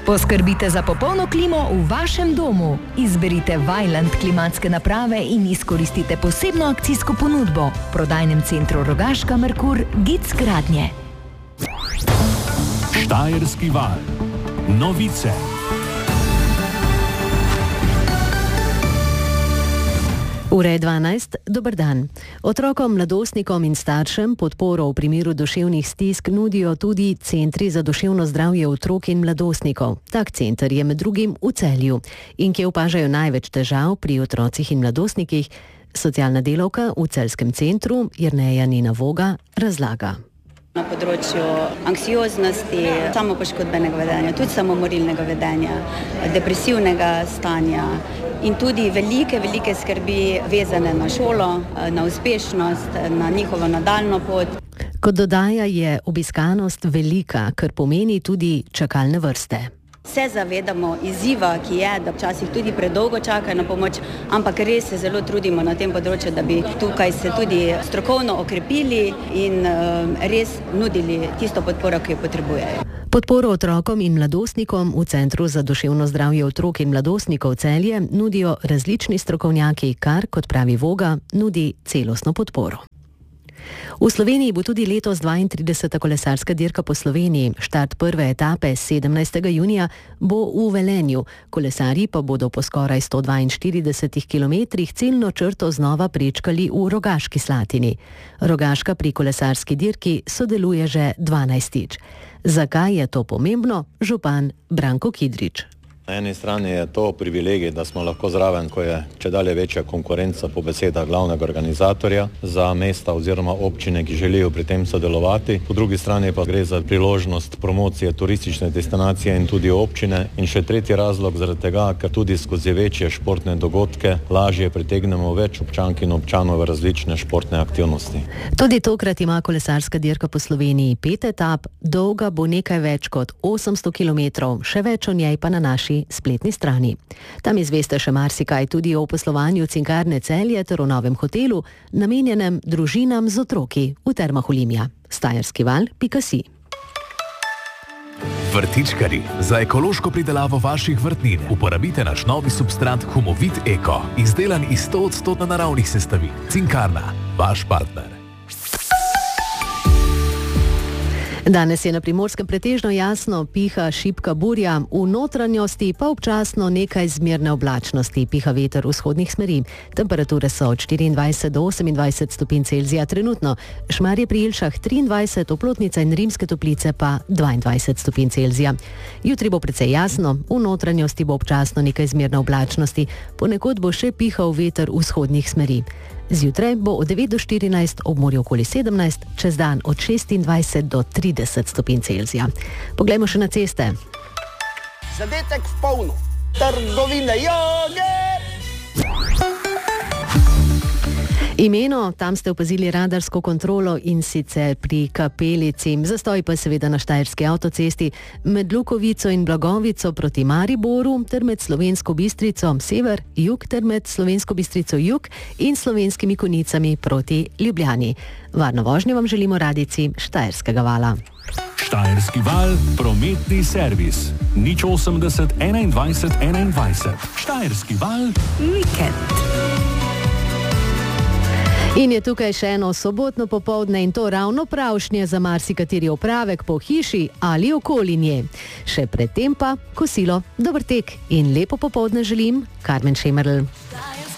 Poskrbite za popolno klimo v vašem domu. Izberite Vaillant klimatske naprave in izkoristite posebno akcijsko ponudbo v prodajnem centru Rogaška Merkur Gic Gradnje. Štajerski val. Novice. Ura je 12, dober dan. Otrokom, mladostnikom in staršem podporo v primeru duševnih stisk nudijo tudi centri za duševno zdravje otrok in mladostnikov. Tak center je med drugim v Celju in kje opažajo največ težav pri otrocih in mladostnikih, socialna delavka v celjskem centru Jerneja Nina Voga razlaga. Na področju anksioznosti, samopoškodbenega vedenja, tudi samomorilnega vedenja, depresivnega stanja in tudi velike skrbi vezane na šolo, na uspešnost, na njihovo nadaljnjo pot. Kot dodaja, je obiskanost velika, kar pomeni tudi čakalne vrste. Se zavedamo izziva, ki je, da včasih tudi predolgo čakajo na pomoč, ampak res se zelo trudimo na tem področju, da bi tukaj se tudi strokovno okrepili in res nudili tisto podporo, ki jo potrebujejo. Podporo otrokom in mladostnikom v Centru za duševno zdravje otrok in mladostnikov Celje nudijo različni strokovnjaki, kar, kot pravi Voga, nudi celostno podporo. V Sloveniji bo tudi letos 32. kolesarska dirka po Sloveniji. Štart prve etape 17. junija bo v Velenju. Kolesarji pa bodo po skoraj 142 kilometrih ciljno črto znova prečkali v Rogaški Slatini. Rogaška pri kolesarski dirki sodeluje že 12-tič. Zakaj je to pomembno? Župan Branko Kidrič. Na eni strani je to privilegij, da smo lahko zraven, ko je čedalje večja konkurenca po besedah glavnega organizatorja za mesta oziroma občine, ki želijo pri tem sodelovati. Po drugi strani pa gre za priložnost promocije turistične destinacije in tudi občine. In še tretji razlog zaradi tega, ker tudi skozi večje športne dogodke lažje pritegnemo več občank in občanov v različne športne aktivnosti. Tudi tokrat ima kolesarska dirka po Sloveniji 5 etap, dolga bo nekaj več kot 800 kilometrov, še več o njej pa na naši spletni strani. Tam izveste še marsikaj tudi o poslovanju Cinkarne Celje ter o novem hotelu, namenjenem družinam z otroki v Termah Olimia. Štajerskival.si. Vrtičkarji, za ekološko pridelavo vaših vrtnin uporabite naš novi substrat Humovit Eko, izdelan iz 100% naravnih sestavin. Cinkarna, vaš partner. Danes je na Primorskem pretežno jasno, piha šibka burja, v notranjosti pa občasno nekaj zmerne oblačnosti, piha veter vzhodnih smeri. Temperature so od 24 do 28 stopinj Celzija trenutno, Šmarje pri Jelšah 23, Oplotnica in Rimske Toplice pa 22 stopinj Celzija. Jutri bo precej jasno, v notranjosti bo občasno nekaj zmerne oblačnosti, ponekod bo še pihal veter vzhodnih smeri. Zjutraj bo od 9 do 14, ob morju okoli 17, čez dan od 26 do 30 stopinj Celzija. Poglejmo še na ceste. Zadetek v polno. Trgovine Joge! Imeno, tam ste opazili radarsko kontrolo in sicer pri Kapelici. Zastoj pa seveda na Štajerski avtocesti med Lukovico in Blagovico proti Mariboru ter med Slovensko Bistrico sever, jug ter med Slovensko Bistrico jug in Slovenskimi Konicami proti Ljubljani. Varno vožnjo vam želimo radijci Štajerskega vala. Štajerski val, prometni servis. 080 21 21. Štajerski val, Vikend. In je tukaj še eno sobotno popoldne in to ravno pravšnje za marsikateri opravek po hiši ali okoli nje. Še predtem pa kosilo, dober tek in lepo popoldne želim, Karmen Šemerl.